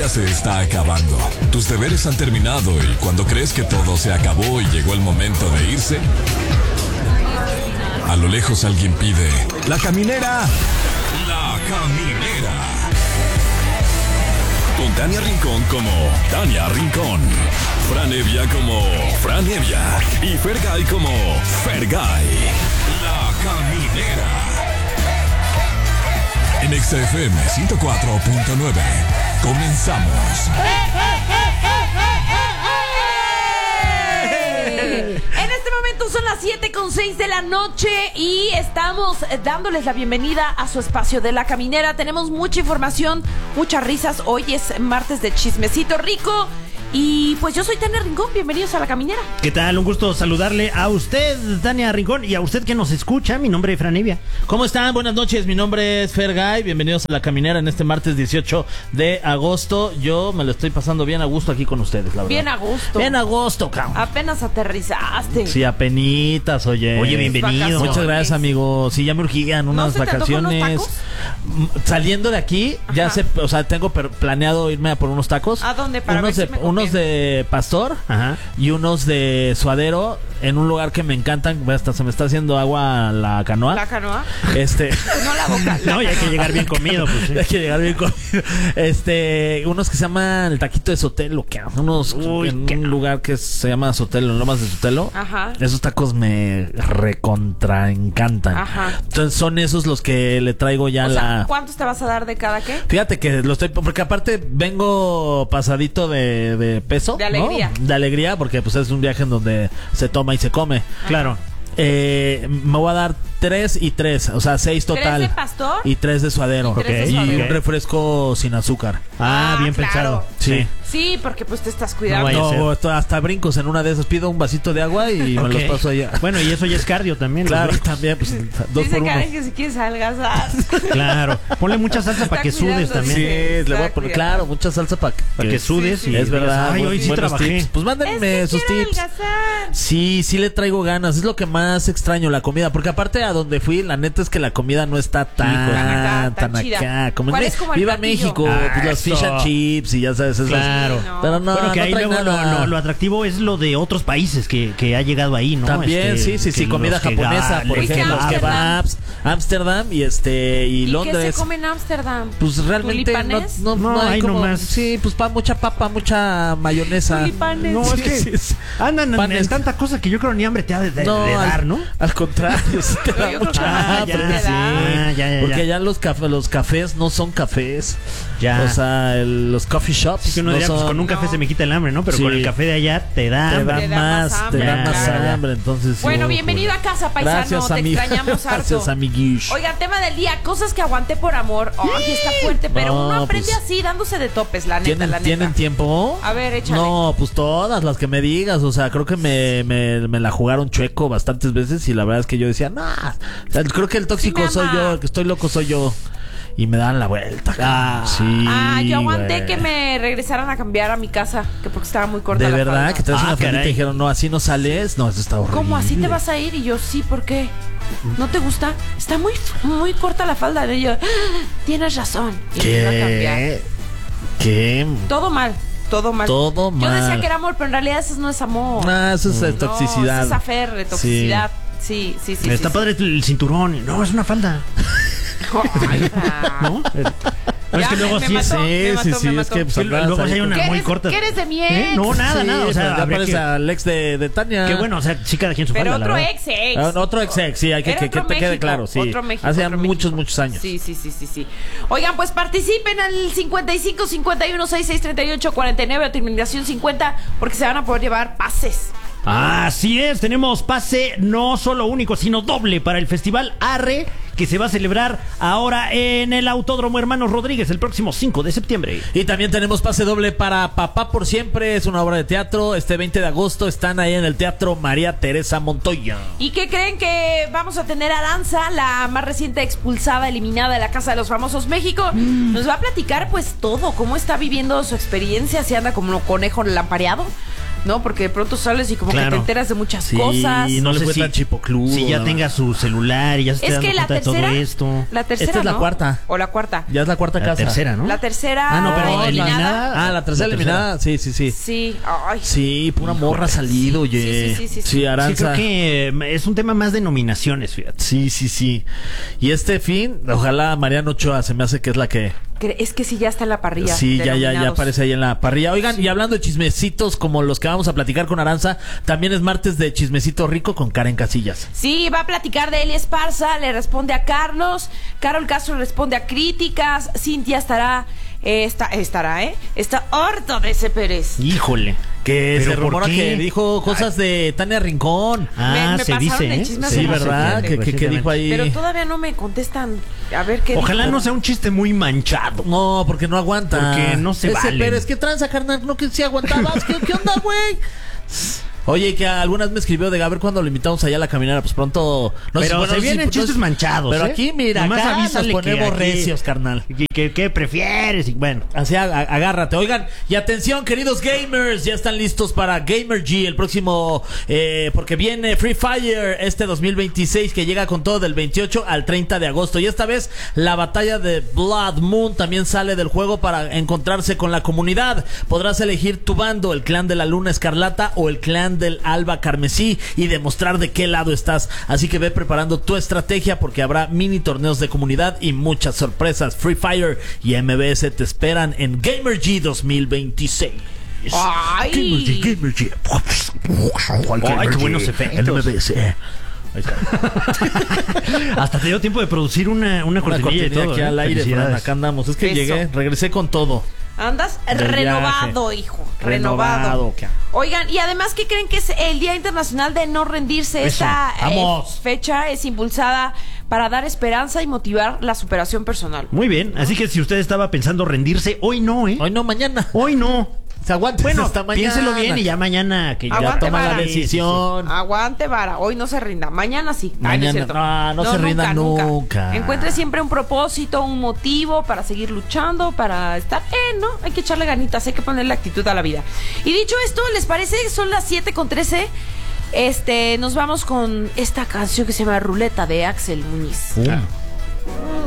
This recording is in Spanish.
día se está acabando. Tus deberes han terminado y cuando crees que todo se acabó y llegó el momento de irse, a lo lejos alguien pide: ¡La caminera! ¡La caminera! Con Tania Rincón como Tania Rincón, Fran Evia como Fran Evia y Fergay como Fergay. La caminera. En XFM 104.9. Comenzamos. En este momento son las 7:06 de la noche y estamos dándoles la bienvenida a su espacio de La Caminera. Tenemos mucha información, muchas risas. Hoy es martes de chismecito rico. Y pues yo soy Tania Rincón, bienvenidos a La Caminera. ¿Qué tal? Un gusto saludarle a usted, Tania Rincón, y a usted que nos escucha. Mi nombre es Fran Evia. ¿Cómo están? Buenas noches, mi nombre es Fergay. Bienvenidos a La Caminera en este martes 18 de agosto. Yo me lo estoy pasando bien a gusto aquí con ustedes, la verdad. Bien a gusto. Bien a gusto, cabrón. Apenas aterrizaste. Sí, apenitas, oye. Oye, bienvenido. Muchas gracias, amigo. Sí, ya me urgían unas vacaciones. ¿No se te antojan unos tacos? Saliendo de aquí, ya tengo planeado irme a por unos tacos. ¿A dónde? Para unos de pastor. Ajá. Y unos de suadero en un lugar que me encantan. Hasta se me está haciendo agua la canoa. ¿La canoa? No la boca. No, y hay que llegar bien comido, pues. Sí. Hay que llegar bien comido. Unos que se llaman el taquito de Sotelo, que unos un lugar que se llama Sotelo, Lomas de Sotelo. Ajá. Esos tacos me recontra encantan. Ajá. Entonces son esos los que le traigo ya ¿Cuántos te vas a dar de cada qué? Fíjate que porque aparte vengo pasadito de peso. De alegría. ¿No? De alegría, porque pues es un viaje en donde se toma y se come. Ajá. Claro. Me voy a dar 3 y 3, o sea, 6 total. 3 de pastor y 3 de suadero. y 3 de Y suadero. un refresco sin azúcar. Bien claro. pensado. Sí. Sí, porque pues te estás cuidando. vaya a ser. No, hasta brincos en una de esas. Pido un vasito de agua y me los paso allá. Bueno, y eso ya es cardio también. Claro, los brincos. también, pues 2 Dice por 1. Karen que si quieres adelgazar. Claro. Ponle mucha salsa para que sudes también. Sí, Está le voy a poner, claro, mucha salsa para que sudes. Sí, y es verdad. Ay, hoy sí buenos trabajé. tips. Pues mándenme Es que sus quiero tips. adelgazar. Sí le traigo ganas. Es lo que más extraño, la comida. Porque aparte a donde fui, la neta es que la comida no está tan chida. acá. Como ¿Cuál es como el Viva platillo? México, pues los fish and chips y ya sabes. Esas. Claro. Sí, no. Pero no, Bueno, que ahí trae luego nada. lo atractivo es lo de otros países que ha llegado ahí, ¿no? También, sí, comida japonesa, por ¿Fuiste a ejemplo, los Ámsterdam? kebabs, Ámsterdam y ¿Y Londres. qué se come en Ámsterdam? Pues realmente ¿Tulipanes? no hay hay como, nomás. sí, pues mucha papa, mucha mayonesa. Tulipanes. No, es que Sí. andan Panes. en tanta cosa que yo creo ni hambre te ha de dar, ¿no? Al contrario, sí te da Yo creo mucha que más hambre, te sí. da. Ya. Porque ya los cafés no son cafés. Ya. O sea, los coffee shops Que uno no diría, pues son. con un café se me quita el hambre, ¿no? Pero Sí. con el café de allá te da Te hambre. da Te da más, más hambre, te da más claro. hambre, entonces. Bueno, sí. bienvenido a casa, paisano. Gracias, te amigo. extrañamos harto. Gracias, amiguish. Oigan, tema del día, cosas que aguanté por amor. Ay, está fuerte, pero No, uno aprende pues, así, dándose de topes, la neta, la neta. ¿Tienen tiempo? A ver, échale. No, pues todas las que me digas. O sea, creo que me la jugaron chueco bastantes veces. Y la verdad es que yo decía, no. O sea, creo que el tóxico Sí me soy ama. yo, el que estoy loco soy yo. Y me dan la vuelta. Sí. Yo aguanté güey. que me regresaran a cambiar a mi casa, que porque estaba muy corta ¿De la verdad? falda. Que traes una faldita y caray. dijeron, no, así no sales. No, eso está horrible. ¿Cómo así te vas a ir? Y yo, sí, ¿por qué? ¿No te gusta? Está muy corta la falda. Y yo, tienes razón. Y me iba a cambiar. ¿Qué? Todo mal. Todo mal. Todo Yo decía mal. que era amor, pero en realidad eso no es amor. Ah, eso es toxicidad. No, eso es aferre, toxicidad. Sí. Está padre el cinturón. No, es una falda. Ay, ¿No? Ya, es que luego me sí mató, me Sí, mató. es que pues, Sí, andabas luego ahí hay con- una ¿Qué muy eres- corta. qué eres de mi ex? No, nada. Sí, O sea, pero ya habría parece que... al ex de Tania. Qué bueno, o sea, sí cada quien su Pero falda, la otro verdad. ex. Otro ex, sí, hay que Era te otro quede México, claro, sí. Otro México. Hace otro muchos, México. muchos años. Sí. Oigan, pues participen al 55 51 66 38 49 o terminación 50 porque se van a poder llevar pases. Así es, tenemos pase no solo único, sino doble para el Festival Arre, que se va a celebrar ahora en el Autódromo Hermanos Rodríguez el próximo 5 de septiembre. Y también tenemos pase doble para Papá por Siempre, es una obra de teatro. Este 20 de agosto están ahí en el Teatro María Teresa Montoya. ¿Y qué creen? Que vamos a tener a Aranza, la más reciente expulsada, eliminada de la Casa de los Famosos México. Nos va a platicar pues todo, cómo está viviendo su experiencia, si anda como un conejo lampareado. ¿no? Porque de pronto sales y como que Claro. te enteras de muchas Sí, cosas. no le sé fue si- tan chipocludo. Si ya la tenga su celular y ya se Es esté que dando la cuenta de todo tercera, esto. la tercera, Esta es la ¿no? cuarta. O la cuarta. Ya es la cuarta La casa. tercera, ¿no? La tercera. Ah, no, pero Ah, la tercera eliminada. Sí. Sí, ay. Sí, pura morra ha salido, oye. Sí. Sí, Sí, Aranza. creo que es un tema más de nominaciones, fíjate. Sí. Y este fin, ojalá Mariano Ochoa se me hace que es la que... Es que sí, ya está en la parrilla. Sí, de ya nominados. aparece ahí en la parrilla. Oigan, y hablando de chismecitos como los que vamos a platicar con Aranza, también es martes de Chismecito Rico con Karen Casillas. Sí, va a platicar de Eli Esparza, le responde a Carlos, Carol Castro responde a críticas, Cintia está harto de ese Pérez. Híjole. Que ¿Pero se por rumora qué? que dijo cosas de Tania Rincón. Ah, Me se pasaron dice, el ¿eh? chisme Sí, hace ¿verdad? rato. Que dijo ahí. Pero todavía no me contestan. A ver qué Ojalá dijo. no sea un chiste muy manchado. No, porque no aguanta. Porque no se Ese valen. Pérez, ¿qué tranza, carnal? No, que si aguantabas. ¿Qué onda, güey? Oye, que algunas me escribió de a ver cuando lo invitamos allá a la caminera, pues pronto... Pero se vienen chistes manchados, Pero ¿eh? aquí, mira, Nomás acá nos avísale que ponemos aquí- recios, carnal. ¿Qué prefieres? Y bueno. Así, agárrate. Oigan, y atención, queridos gamers, ya están listos para Gamer G el próximo, porque viene Free Fire este 2026 que llega con todo del 28 al 30 de agosto. Y esta vez la batalla de Blood Moon también sale del juego para encontrarse con la comunidad. Podrás elegir tu bando, el clan de la Luna Escarlata o el clan del Alba Carmesí, y demostrar de qué lado estás. Así que ve preparando tu estrategia porque habrá mini torneos de comunidad y muchas sorpresas. Free Fire y MBS te esperan en Gamer G 2026. Ay. Gamer G. Ay, qué buenos efectos. El MBS. Ahí está. Hasta te dio tiempo de producir una Una cortinilla y cortinilla todo. aquí ¿eh? al aire, Fran, Felicidades. acá andamos. Es que Eso. llegué, regresé con todo. Andas Del renovado, viaje. hijo. Renovado. Oigan, y además, ¿qué creen que es el Día Internacional de No Rendirse? Eso. Esta Vamos. fecha es impulsada para dar esperanza y motivar la superación personal. Muy bien, así que si usted estaba pensando rendirse, hoy no, ¿eh? Hoy no, mañana. Hoy no. Se aguanta Bueno, hasta mañana. piénselo bien y ya mañana que ya Aguante, toma la vara. decisión. Aguante, vara. Hoy no se rinda. Mañana sí. Ay, Mañana, es cierto. no se rinda nunca. Encuentre siempre un propósito, un motivo para seguir luchando, para estar ¿no? Hay que echarle ganitas, hay que ponerle actitud a la vida. Y dicho esto, ¿les parece? Son las 7:13. Nos vamos con esta canción que se llama Ruleta de Axel Muñiz.